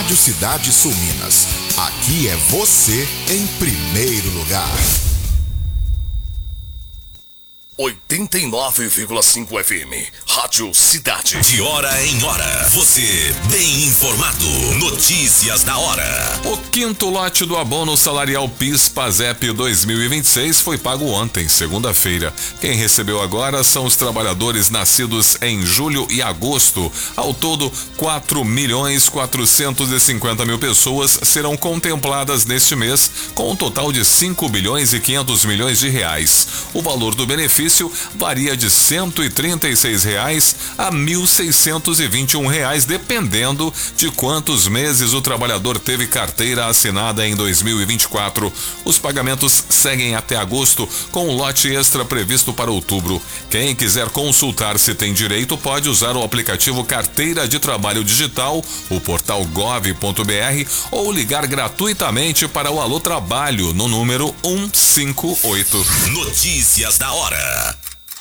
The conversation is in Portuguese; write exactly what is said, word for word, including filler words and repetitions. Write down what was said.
Rádio Cidade Sul Minas. Aqui é você em primeiro lugar. oitenta e nove vírgula cinco F M, Rádio Cidade. De hora em hora, você bem informado. Notícias da hora. O quinto lote do abono salarial PIS/PASEP dois mil e vinte e seis foi pago ontem, segunda-feira. Quem recebeu agora são os trabalhadores nascidos em julho e agosto. Ao todo, quatro milhões quatrocentos e cinquenta mil pessoas serão contempladas neste mês, com um total de cinco bilhões e quinhentos milhões de reais. O valor do benefício varia de cento e trinta e seis reais a mil seiscentos e vinte e um reais, dependendo de quantos meses o trabalhador teve carteira assinada em dois mil e vinte e quatro. Os pagamentos seguem até agosto, com um lote extra previsto para outubro. Quem quiser consultar se tem direito pode usar o aplicativo Carteira de Trabalho Digital, o portal gov ponto br, ou ligar gratuitamente para o Alô Trabalho no número cento e cinquenta e oito. Notícias da hora.